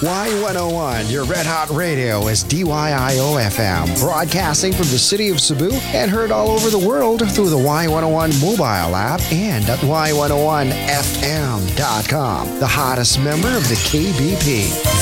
Y101, your red hot radio, is DYIO FM, broadcasting from the city of Cebu and heard all over the world through the Y101 mobile app and at Y101FM.com, the hottest member of the KBP.